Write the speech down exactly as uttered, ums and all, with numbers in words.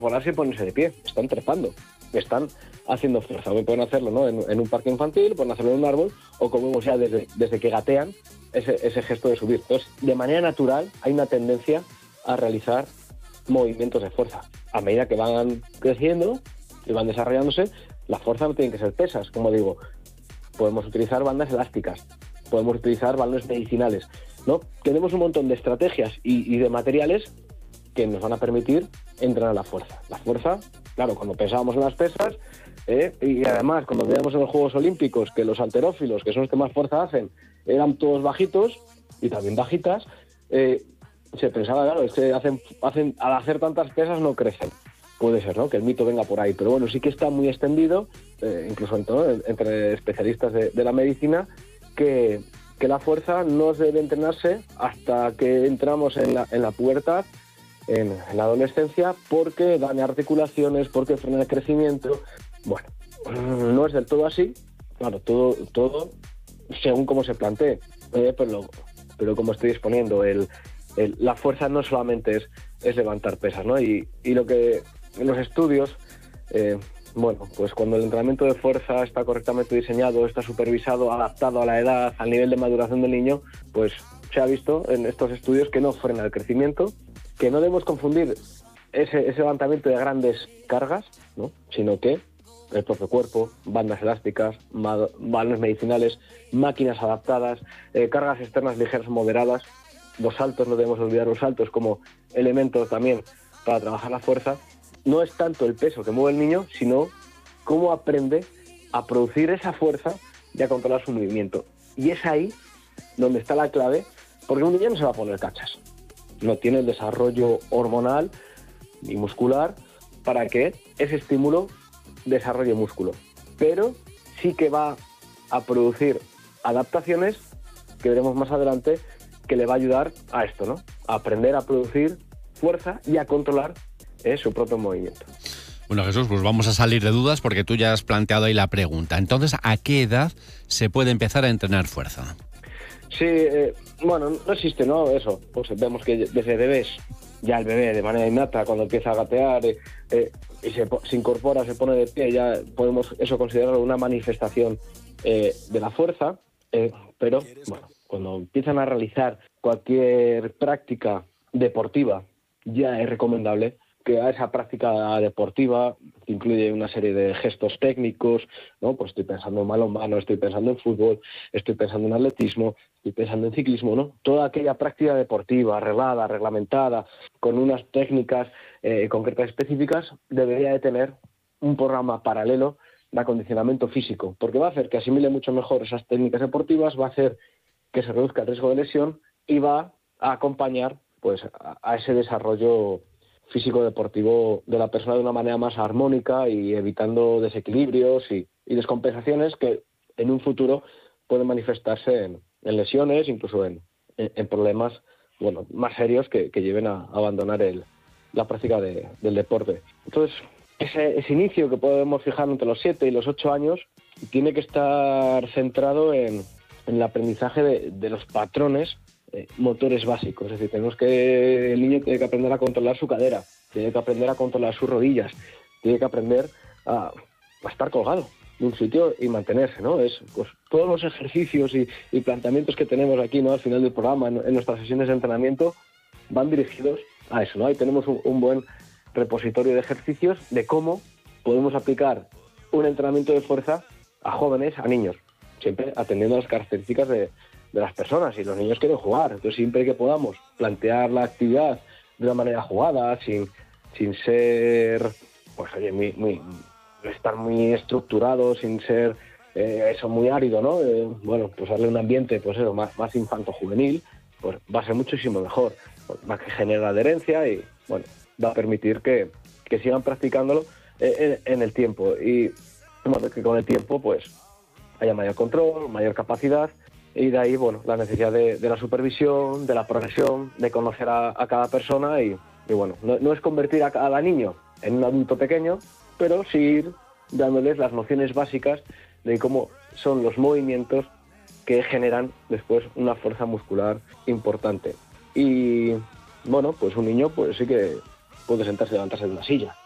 volarse y ponerse de pie, están trepando, están haciendo fuerza. Pueden hacerlo, ¿no?, en, en un parque infantil, pueden hacerlo en un árbol, o como vemos ya desde, desde que gatean, ese, ese gesto de subir. Entonces, de manera natural, hay una tendencia a realizar movimientos de fuerza. A medida que van creciendo y van desarrollándose, la fuerza no tiene que ser pesas, como digo. Podemos utilizar bandas elásticas, podemos utilizar balones medicinales, ¿no? Tenemos un montón de estrategias y, y de materiales que nos van a permitir entrenar la fuerza. La fuerza, claro, cuando pensábamos en las pesas, eh, y además cuando veíamos en los Juegos Olímpicos que los halterófilos, que son los que más fuerza hacen, eran todos bajitos y también bajitas, eh, se pensaba, claro, es que hacen, hacen, al hacer tantas pesas no crecen. Puede ser, ¿no?, que el mito venga por ahí, pero bueno, sí que está muy extendido, eh, incluso entre, entre especialistas de, de la medicina, que, que la fuerza no debe entrenarse hasta que entramos en la, en la pubertad, en, en la adolescencia, porque daña articulaciones, porque frena el crecimiento. Bueno, no es del todo así, claro, todo, todo según cómo se plantee, eh, pero, pero como estoy exponiendo, el, el, la fuerza no solamente es, es levantar pesas, ¿no? Y, y lo que en los estudios, eh, bueno, pues cuando el entrenamiento de fuerza está correctamente diseñado, está supervisado, adaptado a la edad, al nivel de maduración del niño, pues se ha visto en estos estudios que no frena el crecimiento, que no debemos confundir ese, ese levantamiento de grandes cargas, ¿no?, sino que el propio cuerpo, bandas elásticas, balones medicinales, máquinas adaptadas, eh, cargas externas ligeras o moderadas, los saltos, no debemos olvidar los saltos como elementos también para trabajar la fuerza. No es tanto el peso que mueve el niño, sino cómo aprende a producir esa fuerza y a controlar su movimiento. Y es ahí donde está la clave, porque un niño no se va a poner cachas. No tiene el desarrollo hormonal ni muscular para que ese estímulo desarrolle músculo. Pero sí que va a producir adaptaciones que veremos más adelante, que le va a ayudar a esto, ¿no?, a aprender a producir fuerza y a controlar es su propio movimiento. Bueno, Jesús, pues vamos a salir de dudas porque tú ya has planteado ahí la pregunta. Entonces, ¿a qué edad se puede empezar a entrenar fuerza? Sí, eh, bueno, no existe, ¿no?, eso. Pues vemos que desde bebés, ya el bebé de manera innata, cuando empieza a gatear eh, eh, y se, se incorpora, se pone de pie, ya podemos eso considerarlo una manifestación eh, de la fuerza, eh, pero bueno, cuando empiezan a realizar cualquier práctica deportiva, ya es recomendable que a esa práctica deportiva, que incluye una serie de gestos técnicos, ¿no?, pues estoy pensando en balonmano, estoy pensando en fútbol, estoy pensando en atletismo, estoy pensando en ciclismo, ¿no? Toda aquella práctica deportiva, arreglada, reglamentada, con unas técnicas eh, concretas específicas, debería de tener un programa paralelo de acondicionamiento físico, porque va a hacer que asimile mucho mejor esas técnicas deportivas, va a hacer que se reduzca el riesgo de lesión y va a acompañar pues a, a ese desarrollo físico-deportivo de la persona de una manera más armónica y evitando desequilibrios y, y descompensaciones que en un futuro pueden manifestarse en, en lesiones, incluso en, en, en problemas bueno más serios que, que lleven a, a abandonar el, la práctica de, del deporte. Entonces, ese, ese inicio que podemos fijar entre los siete y los ocho años tiene que estar centrado en, en el aprendizaje de, de los patrones Eh, motores básicos, es decir, tenemos que el niño tiene que aprender a controlar su cadera, tiene que aprender a controlar sus rodillas, tiene que aprender a, a estar colgado de un sitio y mantenerse, ¿no? Es pues todos los ejercicios y, y planteamientos que tenemos aquí, ¿no?, al final del programa, en, en nuestras sesiones de entrenamiento, van dirigidos a eso, ¿no? Ahí tenemos un, un buen repositorio de ejercicios de cómo podemos aplicar un entrenamiento de fuerza a jóvenes, a niños, siempre atendiendo a las características de de las personas, y los niños quieren jugar, entonces siempre que podamos plantear la actividad de una manera jugada, sin, sin ser, pues oye, muy, muy, estar muy estructurado, sin ser eh, eso muy árido, ¿no? Eh, bueno, pues darle un ambiente, pues eso, más, más infanto-juvenil, pues va a ser muchísimo mejor, va a generar adherencia y, bueno, va a permitir que, que sigan practicándolo en, en el tiempo, y bueno, que con el tiempo, pues, haya mayor control, mayor capacidad. Y de ahí, bueno, la necesidad de, de la supervisión, de la progresión, de conocer a, a cada persona y, y bueno, no, no es convertir a cada niño en un adulto pequeño, pero sí ir dándoles las nociones básicas de cómo son los movimientos que generan después una fuerza muscular importante. Y bueno, pues un niño pues sí que puede sentarse y levantarse de una silla.